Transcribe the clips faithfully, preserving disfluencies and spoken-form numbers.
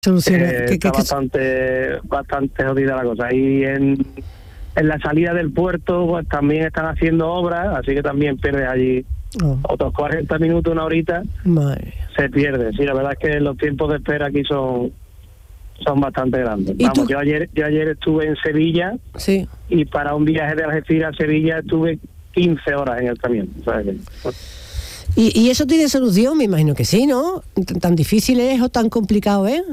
Soluciona. Eh, ¿Qué, está qué, qué... bastante bastante jodida la cosa. Y en, en la salida del puerto pues también están haciendo obras, así que también pierdes allí oh. otros cuarenta minutos, una horita. Madre. Se pierde. Sí, la verdad es que los tiempos de espera aquí son son bastante grandes. ¿Y Vamos, tú? yo ayer yo ayer estuve en Sevilla, sí. y para un viaje de Algeciras a Sevilla estuve quince horas en el camión. O sea que, pues, ¿Y, ¿Y eso tiene solución? Me imagino que sí, ¿no? ¿Tan difícil es o tan complicado es?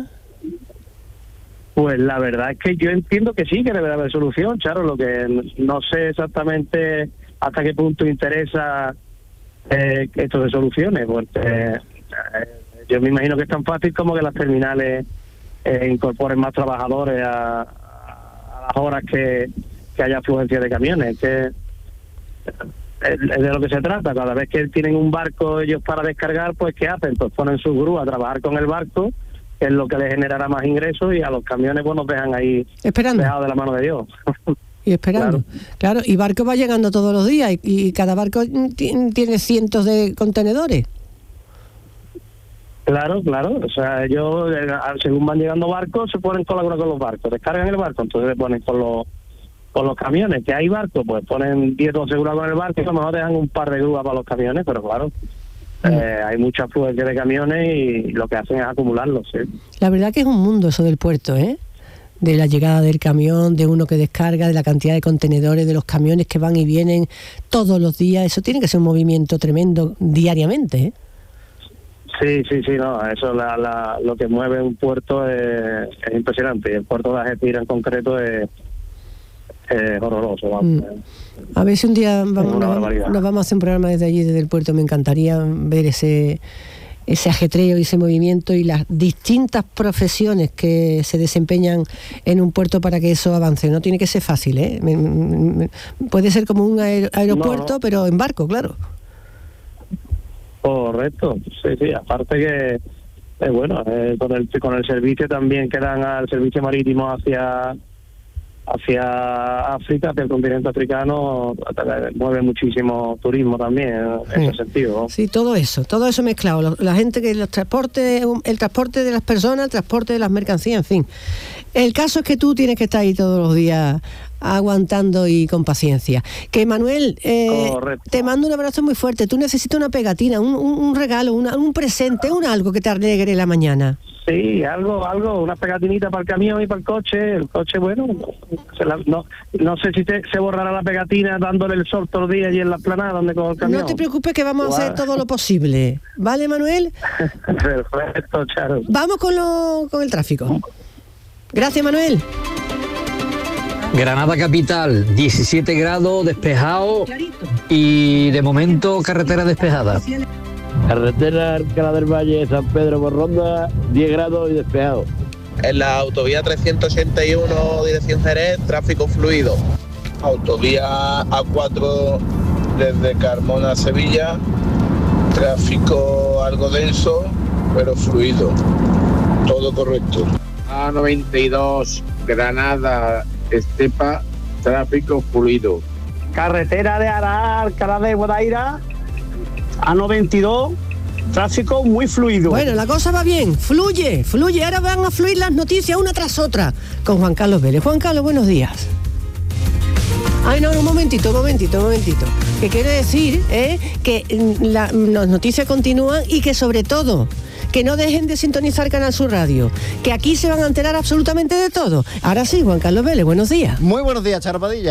Pues la verdad es que yo entiendo que sí, que debe haber solución, Charo. Lo que no sé exactamente hasta qué punto interesa eh, que esto se solucione, porque eh, yo me imagino que es tan fácil como que las terminales eh, incorporen más trabajadores a, a las horas que, que haya afluencia de camiones, que es de lo que se trata. Cada vez que tienen un barco ellos para descargar, pues ¿qué hacen? Pues ponen su grúa a trabajar con el barco, que es lo que les generará más ingresos, y a los camiones pues nos dejan ahí esperando, dejados de la mano de Dios. Y esperando, claro. claro. Y barco va llegando todos los días, y, y cada barco t- tiene cientos de contenedores. Claro, claro. O sea, ellos, según van llegando barcos, se ponen colaborar con los barcos, descargan el barco, entonces se ponen con los con los camiones. Que hay barcos, pues ponen diez o asegurados con el barco, y a lo mejor dejan un par de grúas para los camiones, pero claro, mm. eh, hay mucha afluencia de camiones y lo que hacen es acumularlos, ¿sí? La verdad que es un mundo eso del puerto, ¿eh? De la llegada del camión, de uno que descarga, de la cantidad de contenedores, de los camiones que van y vienen todos los días. Eso tiene que ser un movimiento tremendo diariamente, ¿eh? Sí, sí, sí, no, eso la, la, lo que mueve un puerto es, es impresionante, y el puerto de Algeciras en concreto es, es horroroso. Vamos. Mm. A ver si un día vamos, nos, nos vamos a hacer un programa desde allí, desde el puerto. Me encantaría ver ese ese ajetreo y ese movimiento y las distintas profesiones que se desempeñan en un puerto para que eso avance. No tiene que ser fácil, ¿eh? Me, me, puede ser como un aer- aeropuerto, no, no. pero en barco, claro. Correcto, sí, sí, aparte que eh, bueno, eh, con el con el servicio también que dan al servicio marítimo hacia hacia África, hacia el continente africano, mueve muchísimo turismo también en sí. ese sentido, ¿no? Sí, todo eso, todo eso mezclado, la gente que los transportes, el transporte de las personas, el transporte de las mercancías, en fin. El caso es que tú tienes que estar ahí todos los días aguantando y con paciencia. Que Manuel, eh, te mando un abrazo muy fuerte. Tú necesitas una pegatina, un, un, un regalo, una, un presente, un algo que te alegre la mañana. Sí, algo, algo, una pegatinita para el camión y para el coche. El coche, bueno, se la, no, no sé si te, se borrará la pegatina dándole el sol todos los días y en la planada donde cojo el camión. No te preocupes que vamos a hacer todo lo posible. ¿Vale, Manuel? Perfecto, Charo. Vamos con, lo, con el tráfico. Gracias, Manuel. Granada capital, diecisiete grados, despejado y de momento carretera despejada. Carretera Alcalá del Valle, San Pedro por Ronda, diez grados y despejado. En la autovía trescientos ochenta y uno, dirección Jerez, tráfico fluido. Autovía A cuatro desde Carmona a Sevilla, tráfico algo denso, pero fluido. Todo correcto. A noventa y dos, Granada, Estepa, tráfico fluido. Carretera de Arar, Alcalá de Guadaira, A noventa y dos, tráfico muy fluido. Bueno, la cosa va bien, fluye, fluye. Ahora van a fluir las noticias una tras otra con Juan Carlos Vélez. Juan Carlos, buenos días. Ay, no, un momentito, un momentito, un momentito. Que quiero decir eh, que la, las noticias continúan y que sobre todo que no dejen de sintonizar Canal Sur Radio, que aquí se van a enterar absolutamente de todo. Ahora sí, Juan Carlos Vélez, buenos días. Muy buenos días, Charo Padilla.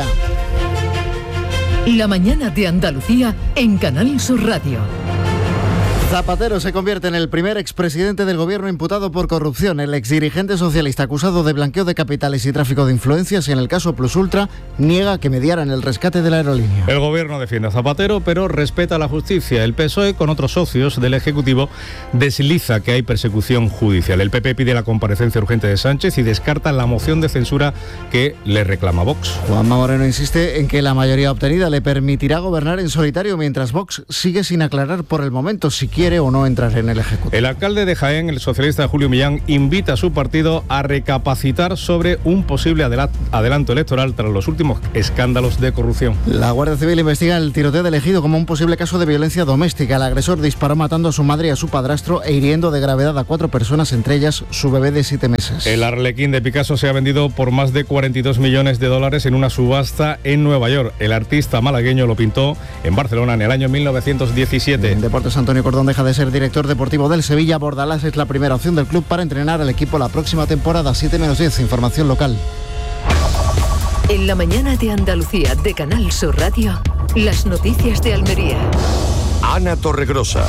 La mañana de Andalucía en Canal Sur Radio. Zapatero se convierte en el primer expresidente del gobierno imputado por corrupción. El exdirigente socialista acusado de blanqueo de capitales y tráfico de influencias en el caso Plus Ultra niega que mediaran el rescate de la aerolínea. El gobierno defiende a Zapatero, pero respeta la justicia. El P S O E, con otros socios del Ejecutivo, desliza que hay persecución judicial. El P P pide la comparecencia urgente de Sánchez y descarta la moción de censura que le reclama Vox. Juanma Moreno insiste en que la mayoría obtenida le permitirá gobernar en solitario, mientras Vox sigue sin aclarar por el momento si quiere o no entrar en el Ejecutivo. El alcalde de Jaén, el socialista Julio Millán, invita a su partido a recapacitar sobre un posible adelanto electoral tras los últimos escándalos de corrupción. La Guardia Civil investiga el tiroteo de Ejido como un posible caso de violencia doméstica. El agresor disparó matando a su madre y a su padrastro e hiriendo de gravedad a cuatro personas, entre ellas su bebé de siete meses. El Arlequín de Picasso se ha vendido por más de cuarenta y dos millones de dólares en una subasta en Nueva York. El artista malagueño lo pintó en Barcelona en el año mil novecientos diecisiete. En Deportes, Antonio Cordón deja de ser director deportivo del Sevilla. Bordalás es la primera opción del club para entrenar al equipo la próxima temporada. siete menos diez, información local. En la mañana de Andalucía de Canal Sur Radio, las noticias de Almería. Ana Torregrosa.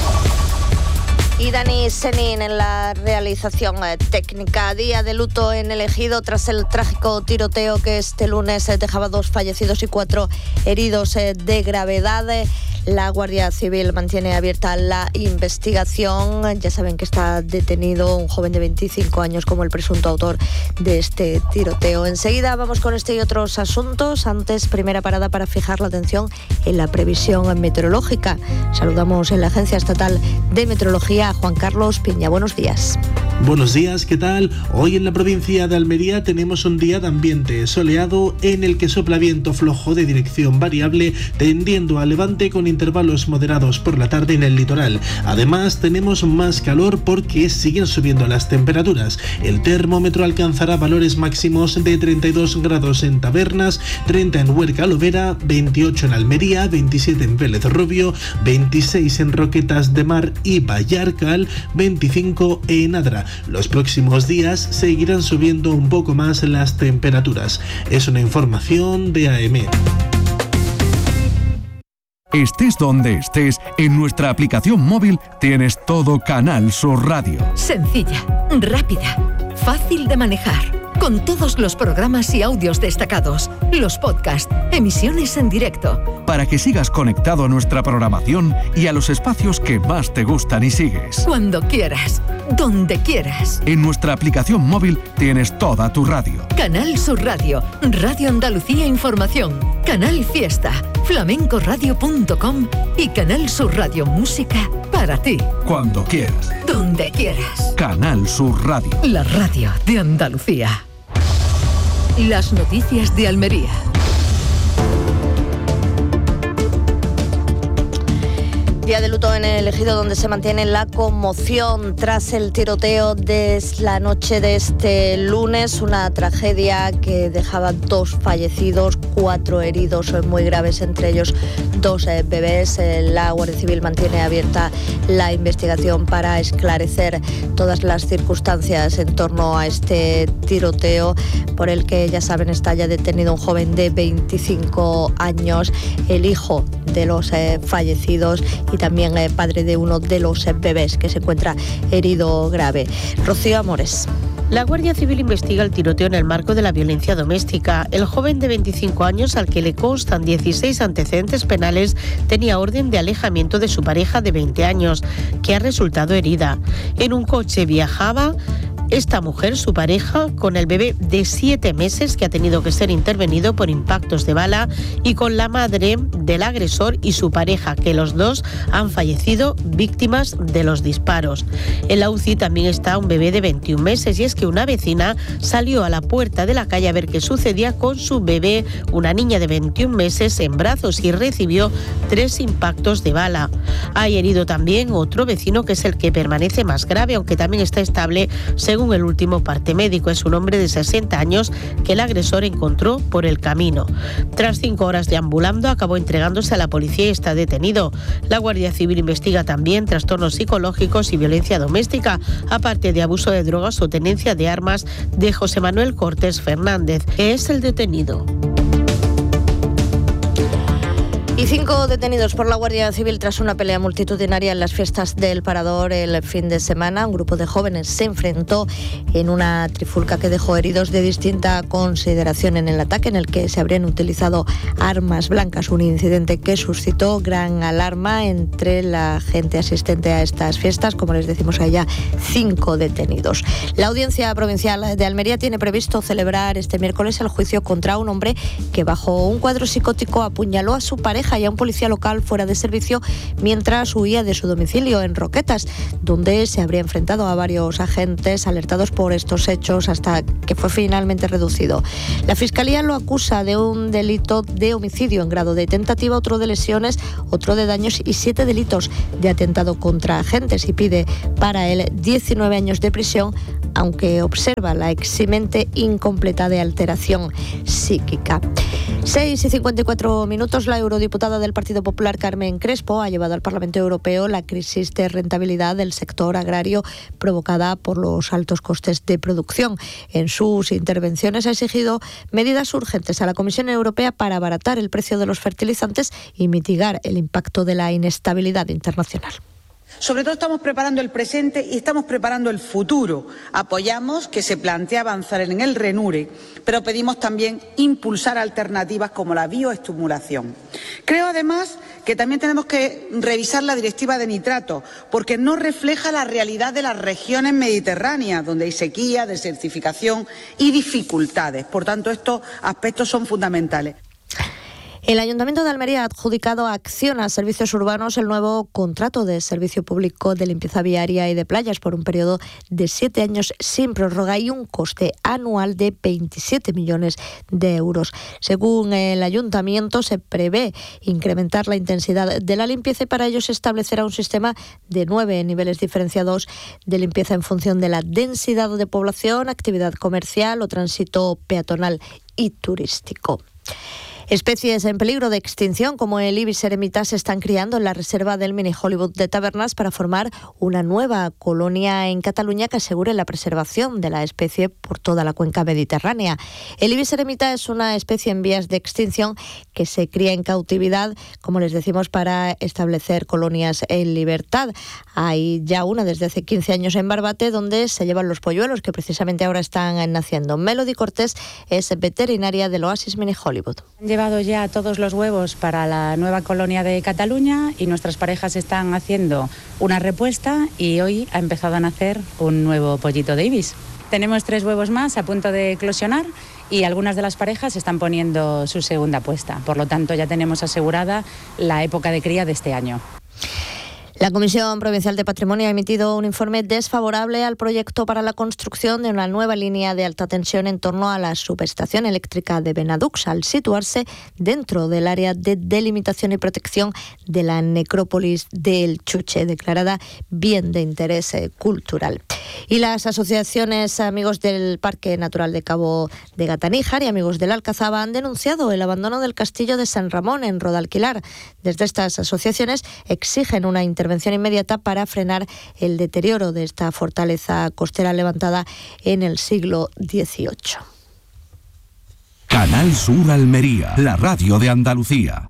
Y Dani Senin en la realización eh, técnica. Día de luto en el Ejido tras el trágico tiroteo que este lunes eh, dejaba dos fallecidos y cuatro heridos eh, de gravedad. Eh, la Guardia Civil mantiene abierta la investigación. Ya saben que está detenido un joven de veinticinco años como el presunto autor de este tiroteo. Enseguida vamos con este y otros asuntos. Antes, primera parada para fijar la atención en la previsión meteorológica. Saludamos en la Agencia Estatal de Meteorología a Juan Carlos Piña. Buenos días. Buenos días, ¿qué tal? Hoy en la provincia de Almería tenemos un día de ambiente soleado en el que sopla viento flojo de dirección variable tendiendo a levante con intervalos moderados por la tarde en el litoral. Además tenemos más calor porque siguen subiendo las temperaturas. El termómetro alcanzará valores máximos de treinta y dos grados en Tabernas, treinta en Huerca Lovera, veintiocho en Almería, veintisiete en Vélez Rubio, veintiséis en Roquetas de Mar y Vallarcal, veinticinco en Adra. Los próximos días seguirán subiendo un poco más las temperaturas. Es una información de A M. Estés donde estés, en nuestra aplicación móvil tienes todo Canal Sur Radio. Sencilla, rápida, fácil de manejar, con todos los programas y audios destacados, los podcasts, emisiones en directo. Para que sigas conectado a nuestra programación y a los espacios que más te gustan y sigues. Cuando quieras, donde quieras. En nuestra aplicación móvil tienes toda tu radio. Canal Sur Radio, Radio Andalucía Información, Canal Fiesta, flamencoradio punto com y Canal Sur Radio Música para ti. Cuando quieras. Donde quieras. Canal Sur Radio. La radio de Andalucía. Las noticias de Almería. Día de luto en el Ejido, donde se mantiene la conmoción tras el tiroteo de la noche de este lunes. Una tragedia que dejaba dos fallecidos, cuatro heridos muy graves, entre ellos dos eh, bebés. La Guardia Civil mantiene abierta la investigación para esclarecer todas las circunstancias en torno a este tiroteo, por el que, ya saben, está ya detenido un joven de veinticinco años, el hijo de los eh, fallecidos y también eh, padre de uno de los eh, bebés que se encuentra herido grave. Rocío Amores. La Guardia Civil investiga el tiroteo en el marco de la violencia doméstica. El joven de veinticinco años, al que le constan dieciséis antecedentes penales, tenía orden de alejamiento de su pareja de veinte años, que ha resultado herida. En un coche viajaba esta mujer, su pareja, con el bebé de siete meses que ha tenido que ser intervenido por impactos de bala, y con la madre del agresor y su pareja, que los dos han fallecido víctimas de los disparos. En la U C I también está un bebé de veintiún meses, y es que una vecina salió a la puerta de la calle a ver qué sucedía con su bebé, una niña de veintiún meses, en brazos, y recibió tres impactos de bala. Hay herido también otro vecino, que es el que permanece más grave, aunque también está estable, según el último parte médico. Es un hombre de sesenta años que el agresor encontró por el camino. Tras cinco horas deambulando, acabó entregándose a la policía y está detenido. La Guardia Civil investiga también trastornos psicológicos y violencia doméstica, aparte de abuso de drogas o tenencia de armas, de José Manuel Cortés Fernández, que es el detenido. Y cinco detenidos por la Guardia Civil tras una pelea multitudinaria en las fiestas del Parador el fin de semana. Un grupo de jóvenes se enfrentó en una trifulca que dejó heridos de distinta consideración en el ataque, en el que se habrían utilizado armas blancas, un incidente que suscitó gran alarma entre la gente asistente a estas fiestas. Como les decimos, hay ya cinco detenidos. La Audiencia Provincial de Almería tiene previsto celebrar este miércoles el juicio contra un hombre que, bajo un cuadro psicótico, apuñaló a su pareja pareja y a un policía local fuera de servicio mientras huía de su domicilio en Roquetas, donde se habría enfrentado a varios agentes alertados por estos hechos hasta que fue finalmente reducido. La Fiscalía lo acusa de un delito de homicidio en grado de tentativa, otro de lesiones, otro de daños y siete delitos de atentado contra agentes y pide para él diecinueve años de prisión, aunque observa la eximente incompleta de alteración psíquica. seis y cincuenta y cuatro minutos. La eurodiputada del Partido Popular, Carmen Crespo, ha llevado al Parlamento Europeo la crisis de rentabilidad del sector agrario provocada por los altos costes de producción. En sus intervenciones ha exigido medidas urgentes a la Comisión Europea para abaratar el precio de los fertilizantes y mitigar el impacto de la inestabilidad internacional. Sobre todo estamos preparando el presente y estamos preparando el futuro. Apoyamos que se plantee avanzar en el RENURE, pero pedimos también impulsar alternativas como la bioestimulación. Creo además que también tenemos que revisar la directiva de nitratos, porque no refleja la realidad de las regiones mediterráneas, donde hay sequía, desertificación y dificultades. Por tanto, estos aspectos son fundamentales. El Ayuntamiento de Almería ha adjudicado a Acciona Servicios Urbanos el nuevo contrato de servicio público de limpieza viaria y de playas por un periodo de siete años sin prórroga y un coste anual de veintisiete millones de euros. Según el Ayuntamiento, se prevé incrementar la intensidad de la limpieza y para ello se establecerá un sistema de nueve niveles diferenciados de limpieza en función de la densidad de población, actividad comercial o tránsito peatonal y turístico. Especies en peligro de extinción como el ibis eremita se están criando en la reserva del Mini Hollywood de Tabernas para formar una nueva colonia en Cataluña que asegure la preservación de la especie por toda la cuenca mediterránea. El ibis eremita es una especie en vías de extinción que se cría en cautividad, como les decimos, para establecer colonias en libertad. Hay ya una desde hace quince años en Barbate, donde se llevan los polluelos que precisamente ahora están naciendo. Melody Cortés es veterinaria del Oasis Mini Hollywood. Han llevado ya todos los huevos para la nueva colonia de Cataluña y nuestras parejas están haciendo una repuesta y hoy ha empezado a nacer un nuevo pollito de ibis. Tenemos tres huevos más a punto de eclosionar y algunas de las parejas están poniendo su segunda puesta. Por lo tanto, ya tenemos asegurada la época de cría de este año. La Comisión Provincial de Patrimonio ha emitido un informe desfavorable al proyecto para la construcción de una nueva línea de alta tensión en torno a la subestación eléctrica de Benadux, al situarse dentro del área de delimitación y protección de la necrópolis del Chuche, declarada bien de interés cultural. Y las asociaciones Amigos del Parque Natural de Cabo de Gataníjar y Amigos del Alcazaba han denunciado el abandono del castillo de San Ramón en Rodalquilar. Desde estas asociaciones exigen una intervención intervención inmediata para frenar el deterioro de esta fortaleza costera levantada en el siglo dieciocho. Canal Sur Almería, la radio de Andalucía.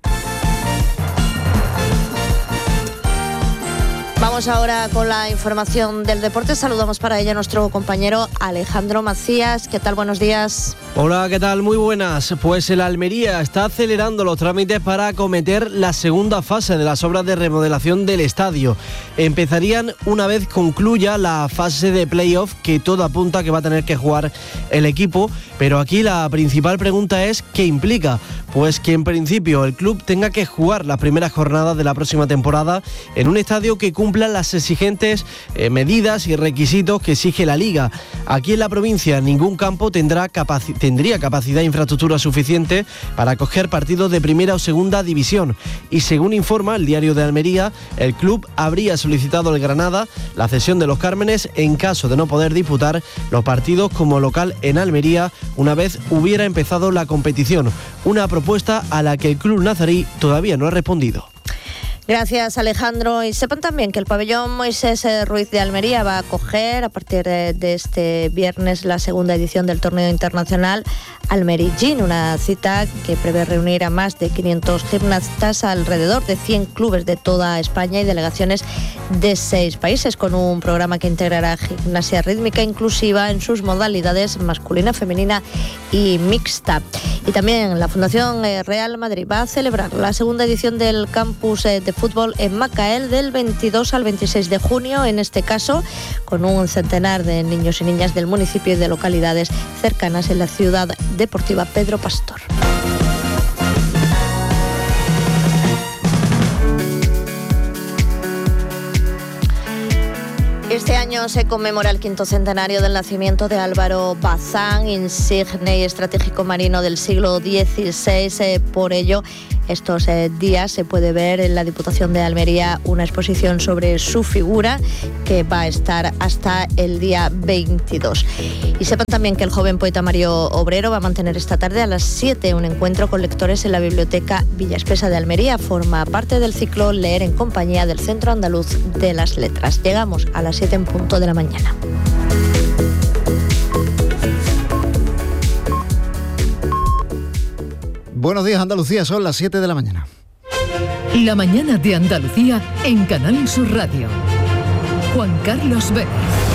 Vamos ahora con la información del deporte. Saludamos para ella a nuestro compañero Alejandro Macías. ¿Qué tal? Buenos días. Hola, ¿qué tal? Muy buenas. Pues el Almería está acelerando los trámites para acometer la segunda fase de las obras de remodelación del estadio. Empezarían una vez concluya la fase de playoff, que todo apunta que va a tener que jugar el equipo. Pero aquí la principal pregunta es ¿qué implica? Pues que en principio el club tenga que jugar las primeras jornadas de la próxima temporada en un estadio que cumpla las exigentes eh, medidas y requisitos que exige la Liga. Aquí en la provincia ningún campo tendrá capaci- tendría capacidad e infraestructura suficiente para acoger partidos de primera o segunda división. Y según informa el Diario de Almería, el club habría solicitado al Granada la cesión de los Cármenes en caso de no poder disputar los partidos como local en Almería una vez hubiera empezado la competición. Una propuesta a la que el club nazarí todavía no ha respondido. Gracias, Alejandro. Y sepan también que el pabellón Moisés Ruiz de Almería va a acoger a partir de este viernes la segunda edición del torneo internacional Almerigin, una cita que prevé reunir a más de quinientos gimnastas, alrededor de cien clubes de toda España y delegaciones de seis países, con un programa que integrará gimnasia rítmica inclusiva en sus modalidades masculina, femenina y mixta. Y también la Fundación Real Madrid va a celebrar la segunda edición del campus de fútbol en Macael del veintidós al veintiséis de junio, en este caso con un centenar de niños y niñas del municipio y de localidades cercanas en la ciudad deportiva Pedro Pastor. Este año se conmemora el quinto centenario del nacimiento de Álvaro Bazán, insigne y estratégico marino del siglo dieciséis. Eh, por ello, estos eh, días se puede ver en la Diputación de Almería una exposición sobre su figura que va a estar hasta el día veintidós. Y sepan también que el joven poeta Mario Obrero va a mantener esta tarde a las siete un encuentro con lectores en la Biblioteca Villaespesa de Almería. Forma parte del ciclo Leer en compañía del Centro Andaluz de las Letras. Llegamos a las siete en punto de la mañana. Buenos días, Andalucía, son las siete de la mañana. La mañana de Andalucía en Canal Sur Radio. Juan Carlos Vélez.